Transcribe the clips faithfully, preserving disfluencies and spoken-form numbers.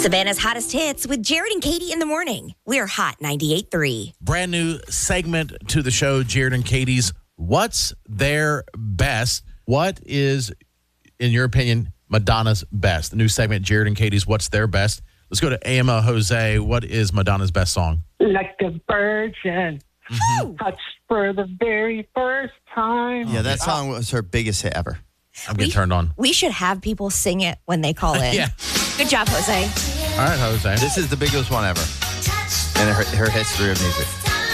Savannah's hottest hits with Jared and Katie in the morning. We're Hot ninety-eight point three. Brand new segment to the show, Jared and Katie's What's Their Best? What is, in your opinion, Madonna's best? The new segment, Jared and Katie's What's Their Best? Let's go to A M L Jose. What is Madonna's best song? Like a virgin, Mm-hmm. touched for the very first time. Yeah, that song was her biggest hit ever. I'm getting We- turned on. We should have people sing it when they call in. Yeah. Good job, Jose. All right, Jose. This is the biggest one ever in her, her history of music.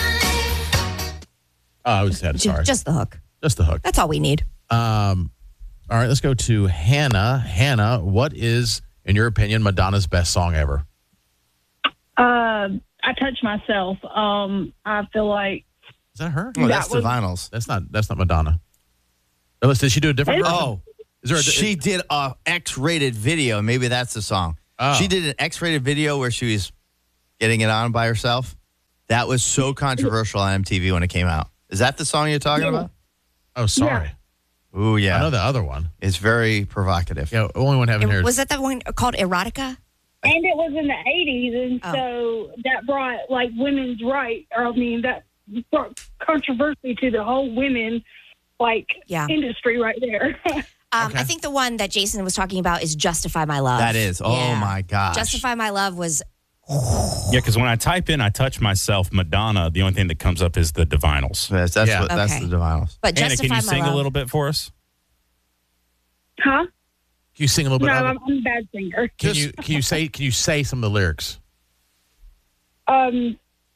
Oh, I was sad. Ju- Sorry. Just the hook. Just the hook. That's all we need. Um, all right, let's go to Hannah. Hannah, what is, in your opinion, Madonna's best song ever? Uh, I touch myself. Um, I feel like Is that her? Oh, That that's the was- Vinyls. That's not. That's not Madonna. Unless did she do a different version? Oh, Is there a, she did a X-rated video. Maybe that's the song. Oh. She did an X-rated video where she was getting it on by herself. That was so controversial on M T V when it came out. Is that the song you're talking about? Oh, sorry. Ooh, I know yeah. the other one. It's very provocative. Yeah, only one having here. Was that the one called Erotica? and it was in the eighties, and Oh. so that brought like women's right. Or I mean, that brought controversy to the whole women like Yeah. industry right there. Um, Okay. I think the one that Jason was talking about is Justify My Love. That is. Oh, Yeah. my gosh. Justify My Love was, Yeah, because when I type in, I touch myself, Madonna, the only thing that comes up is the Divinals. That's, that's, Yeah. what, that's Okay. the Divinals. but Anna, Justify can you My sing Love. a little bit for us? Huh? Can you sing a little No, bit? of I'm, it? I'm a bad singer. Can you can you say can you say some of the lyrics? Um,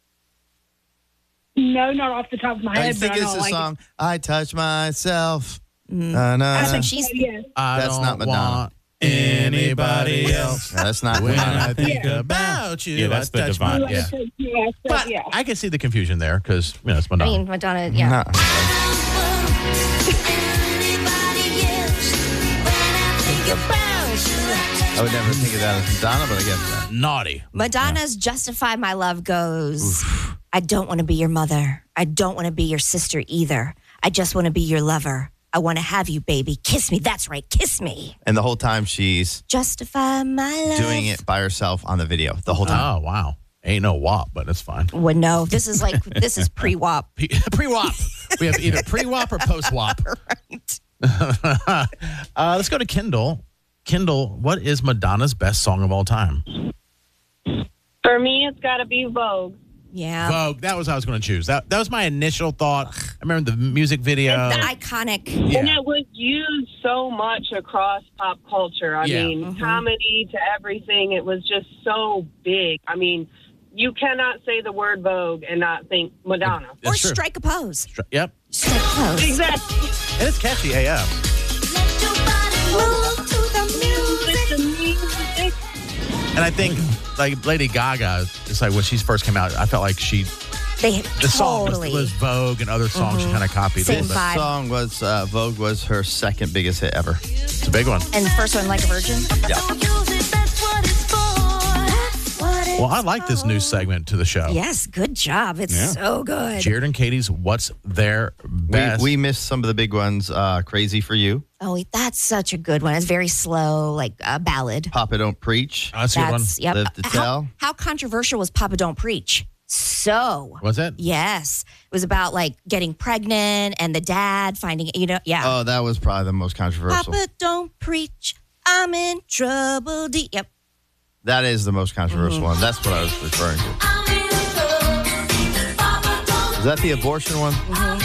no, not off the top of my I head. think but I it's know, the like, song, I Touch Myself. Mm. Na, na, I na. think she's- yes. I That's don't not Madonna. want anybody else. No, that's not When Madonna. I think Yeah. about you, Yeah, that's I the touch my- Divine. Yeah. Yeah, so, But yeah. I can see the confusion there because you know it's I Madonna. mean, Madonna, yeah. No. I would never think of that as Madonna, but I guess that. Naughty. Madonna's Justify My Love goes, I don't want to be your mother. I don't want to be your sister either. I just want to be your lover. I want to have you, baby. Kiss me. That's right. Kiss me. And the whole time she's Justify my love. doing it by herself on the video. The whole time. Oh wow, ain't no W A P, but it's fine. Well, no, this is like, this is pre-W A P. Pre W A P. We have either pre W A P or post W A P. Right. uh, let's go to Kendall. Kendall, what is Madonna's best song of all time? For me, it's got to be Vogue. Yeah. Vogue. That was what I was going to choose. That that was my initial thought. I remember the music video. The iconic. And Yeah. it was used so much across pop culture. I Yeah. mean, Mhm. comedy to everything. It was just so big. I mean, you cannot say the word Vogue and not think Madonna. Or That's true. strike a pose. Stri- Yep. Strike a pose. Exactly. And it's catchy A F. Move to the music. It's the music. And I think, like, Lady Gaga, it's like when she first came out, I felt like she, They the song totally. was, was Vogue and other songs she kind of copied. Same it, but vibe. The song was, uh, Vogue was her second biggest hit ever. It's a big one. And the first one, Like a Virgin. Well, I like this new segment to the show. Yes, good job. It's Yeah. so good. Jared and Katie's What's Their We, Best? we missed some of the big ones. Uh, Crazy for You. Oh, that's such a good one. It's very slow, like a ballad. Papa Don't Preach. Oh, that's a good one. That's yep. Live to How- Tell. How, controversial was Papa Don't Preach? So Was it? yes, it was about like getting pregnant and the dad finding you know yeah. Oh, that was probably the most controversial. Papa don't preach, I'm in trouble. Deep. Yep. That is the most controversial one. That's what I was referring to. Is that the abortion one?